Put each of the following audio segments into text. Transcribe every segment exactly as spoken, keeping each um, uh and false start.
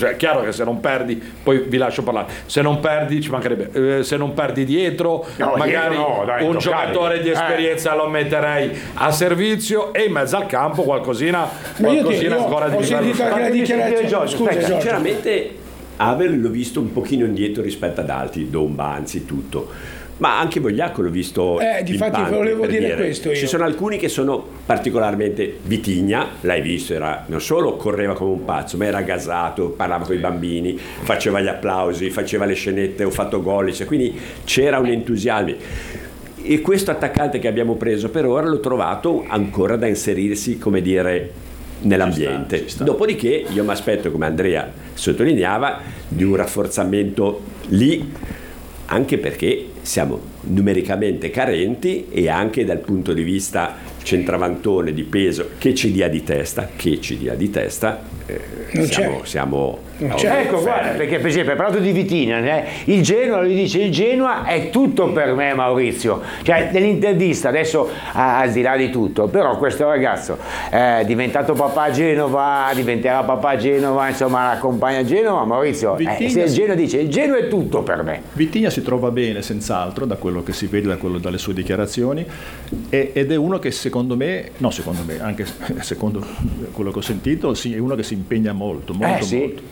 cioè è chiaro che se non perdi, poi vi lascio parlare, se non perdi ci mancherebbe, eh, se non perdi dietro, no, magari dietro no, dai, un toccare. giocatore di esperienza eh. lo metterei a servizio, e in mezzo al campo qualcosina, qualcosina io ancora ho di sentito anche la dichiarazione. Giorgio, Scusa, Giorgio. sinceramente Havel l'ho visto un pochino indietro rispetto ad altri, Domba anzitutto, ma anche Vogliacco l'ho visto eh, difatti pimpante, volevo dire, dire questo io. Ci sono alcuni che sono particolarmente, Vitigna, l'hai visto, era, non solo correva come un pazzo, ma era gasato, parlava con i bambini, faceva gli applausi, faceva le scenette, ho fatto gol, cioè, quindi c'era un entusiasmo. E questo attaccante che abbiamo preso per ora l'ho trovato ancora da inserirsi, come dire, nell'ambiente. Ci sta, ci sta. Dopodiché io mi aspetto, come Andrea sottolineava, di un rafforzamento lì, anche perché siamo numericamente carenti, e anche dal punto di vista centravantone di peso che ci dia di testa, che ci dia di testa, eh, non siamo, c'è. siamo Non c'è. Ecco, guarda, perché per esempio hai parlato di Vitigna, eh? Il Genoa, lui dice il Genoa è tutto per me, Maurizio, cioè nell'intervista adesso, al di là di tutto, però questo ragazzo è diventato papà a Genova, diventerà papà a Genova, insomma accompagna a Genova, Maurizio, eh, se il Genoa dice il Genoa è tutto per me. Vitigna si trova bene senz'altro, da quello che si vede, da quello, dalle sue dichiarazioni, e, ed è uno che secondo me, no secondo me, anche secondo quello che ho sentito, sì, è uno che si impegna molto, molto, eh, sì. molto.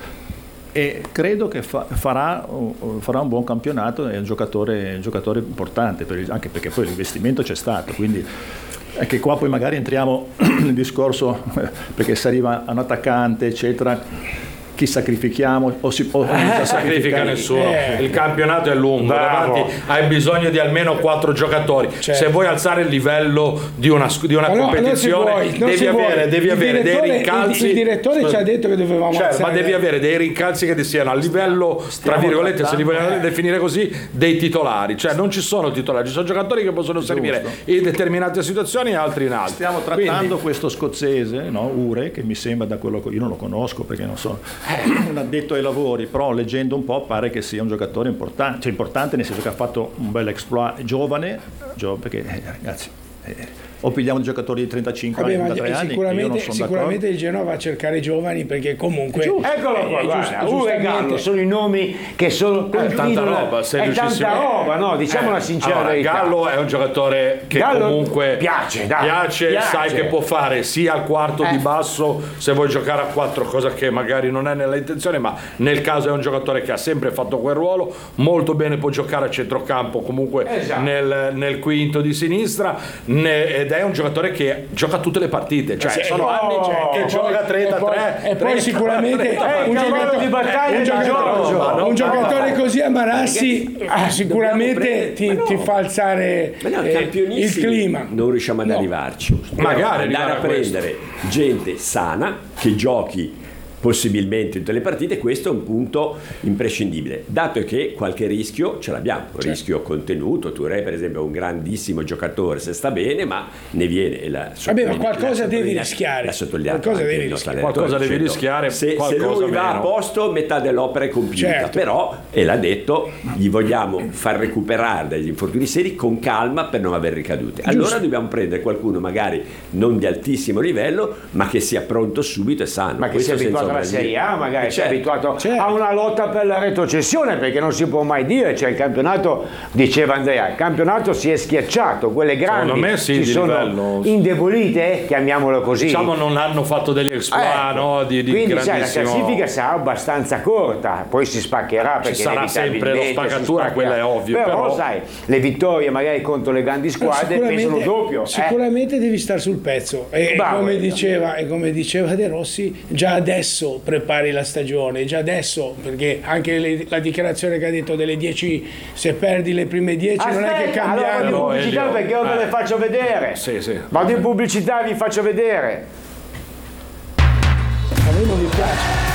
E credo che fa, farà, farà un buon campionato, è un giocatore, un giocatore importante, per il, anche perché poi l'investimento c'è stato, quindi è che qua poi magari entriamo nel discorso, perché se arriva un attaccante eccetera, chi sacrifichiamo o si può eh, sacrifica nessuno, eh. il campionato è lungo, davanti hai bisogno di almeno quattro giocatori, certo. Se vuoi alzare il livello di una, di una no, competizione vuoi, devi avere, devi avere dei rincalzi. Il, il direttore ci ha detto che dovevamo cioè, alzare, ma devi avere dei rincalzi che ti siano a livello, tra virgolette, se li vogliamo eh. definire così, dei titolari, cioè non ci sono titolari, ci sono giocatori che possono servire in determinate situazioni e altri in altre. Stiamo trattando Quindi, questo scozzese, no? Ure, che mi sembra, da quello che io non lo conosco perché non so un addetto ai lavori, però leggendo un po' pare che sia un giocatore importante, cioè importante nel senso che ha fatto un bel exploit, giovane, giovane perché eh, ragazzi eh, o pigliamo un giocatore di trentacinque Vabbè, anni, trentatré anni, sicuramente, io non sono sicuramente d'accordo. il Genoa va a cercare i giovani, perché comunque eccolo qua, guarda, Ure e Gallo sono i nomi che sono è tanta roba, se è tanta roba, no, diciamo eh, la sincera allora, verità. Gallo è un giocatore che Gallo comunque piace, dai, piace, piace, sai che può fare sia al quarto eh. di basso se vuoi giocare a quattro, cosa che magari non è nella intenzione, ma nel caso è un giocatore che ha sempre fatto quel ruolo, molto bene può giocare a centrocampo, comunque esatto. nel, nel quinto di sinistra, ne, ed è un giocatore che gioca tutte le partite, cioè sì, sono no, anni cioè, che gioca trentatré e poi sicuramente un giocatore di battaglia, un giocatore, no, un giocatore così a Marassi eh, sicuramente ti, no. ti fa alzare no, eh, il clima. Non riusciamo ad no. arrivarci, magari andare a prendere gente sana che giochi possibilmente in tutte le partite, questo è un punto imprescindibile, dato che qualche rischio ce l'abbiamo, certo. rischio contenuto. Touré per esempio è un grandissimo giocatore se sta bene, ma ne viene la, vabbè, ma qualcosa devi rischiare, qualcosa devi rischiare, qualcosa devi rischiare se, se lui meno. va a posto metà dell'opera è compiuta, certo. però, e l'ha detto, gli vogliamo far recuperare dagli infortuni seri con calma per non aver ricadute. Allora Giusto. dobbiamo prendere qualcuno magari non di altissimo livello, ma che sia pronto subito e sano, ma che sia abituato alla Serie A, magari si è abituato certo. a una lotta per la retrocessione, perché non si può mai dire, cioè il campionato, diceva Andrea, il campionato si è schiacciato, quelle grandi me sì, si di sono livello. indebolite, chiamiamolo così, diciamo non hanno fatto degli exploit, eh, no? di, di quindi grandissimo... sai, la classifica sarà abbastanza corta, poi si spaccherà perché ci sarà sempre la spaccatura, quella è ovvio, però, però sai, le vittorie magari contro le grandi squadre pesano doppio, sicuramente eh. devi stare sul pezzo e, Bravo, come diceva, e come diceva De Rossi, già adesso prepari la stagione, già adesso, perché anche le, la dichiarazione che ha detto delle dieci, se perdi le prime dieci non è che cambia. Allora vado in pubblicità perché io ve le faccio vedere, sì, sì. vado in pubblicità e vi faccio vedere. A voi non vi piace?